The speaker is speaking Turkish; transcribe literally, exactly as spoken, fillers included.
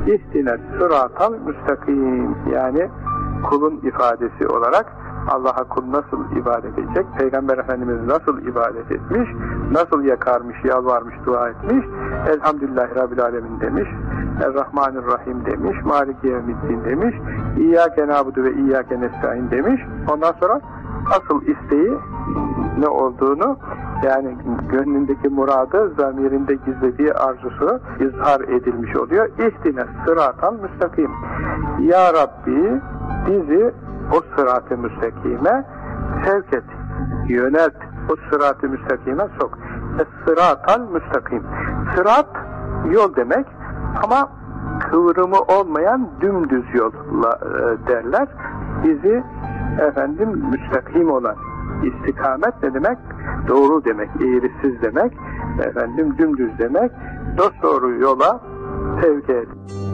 İhdine sıratal müstakim, yani kulun ifadesi olarak Allah'a kul nasıl ibadet edecek, Peygamber Efendimiz nasıl ibadet etmiş, nasıl yakarmış, yalvarmış, dua etmiş, Elhamdülillahi Rabbil Alemin demiş, Errahmanirrahim demiş, Maliki Yevmiddin demiş, İyyâke nâbudu ve İyyâke nestaîn demiş. Ondan sonra asıl isteği ne olduğunu, yani gönlündeki muradı, zamirinde gizlediği arzusu izhar edilmiş oluyor. İhdine sıratal müstakim. Ya Rabbi, bizi o sırat-ı müstakime sevk et, yönelt, o sırat-ı müstakime sok. Es-sıratal müstakim. Sırat, yol demek ama kıvrımı olmayan dümdüz yol derler. Bizi efendim müstakim olan, istikamet ne demek? Doğru demek, eğrisiz demek, efendim dümdüz demek. Dosdoğru yola sevk et.